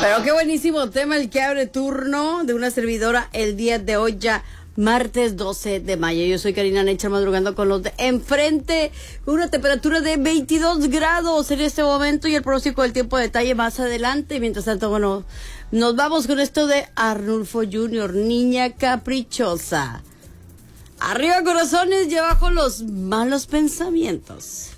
Pero qué buenísimo tema el que abre turno de una servidora el día de hoy, ya martes 12 de mayo. Yo soy Karina Necha, madrugando con los de enfrente, con una temperatura de 22 grados en este momento y el pronóstico del tiempo de detalle más adelante. Mientras tanto, bueno, nos vamos con esto de Arnulfo Jr., Niña Caprichosa. Arriba corazones y abajo los malos pensamientos.